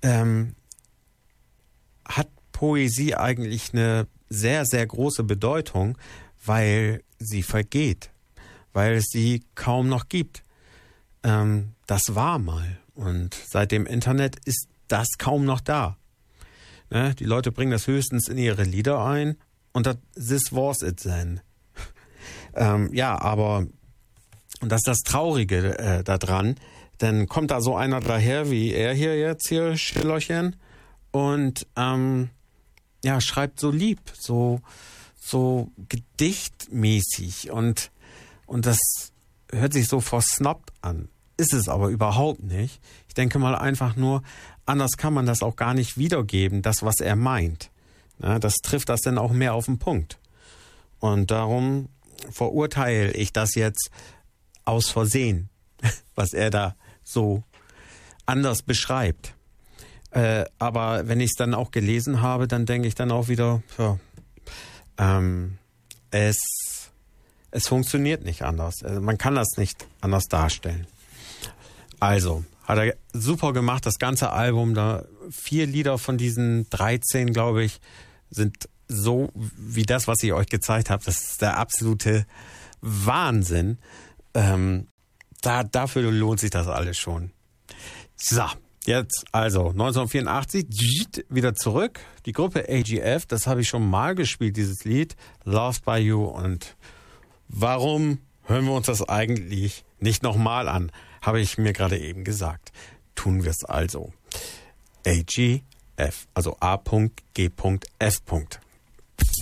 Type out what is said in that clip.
hat Poesie eigentlich eine sehr, sehr große Bedeutung, weil sie vergeht, weil es sie kaum noch gibt. Das war mal. Und seit dem Internet ist das kaum noch da. Ne? Die Leute bringen das höchstens in ihre Lieder ein und this was it then. Aber, und das ist das Traurige daran, dann kommt da so einer daher, wie er hier, Schillerchen, und schreibt so lieb, so gedichtmäßig und das hört sich so versnobbt an. Ist es aber überhaupt nicht. Ich denke mal einfach nur, anders kann man das auch gar nicht wiedergeben, das, was er meint. Ja, das trifft das dann auch mehr auf den Punkt. Und darum verurteile ich das jetzt aus Versehen, was er da so anders beschreibt. Aber wenn ich es dann auch gelesen habe, dann denke ich dann auch wieder, es funktioniert nicht anders. Also man kann das nicht anders darstellen. Also, hat er super gemacht, das ganze Album, da 4 Lieder von diesen 13, glaube ich, sind so wie das, was ich euch gezeigt habe. Das ist der absolute Wahnsinn. Dafür lohnt sich das alles schon. So, jetzt also 1984, wieder zurück. Die Gruppe AGF, das habe ich schon mal gespielt, dieses Lied, Loved by You. Und warum hören wir uns das eigentlich nicht nochmal an? Habe ich mir gerade eben gesagt. Tun wir es also. AGF, also A.G.F.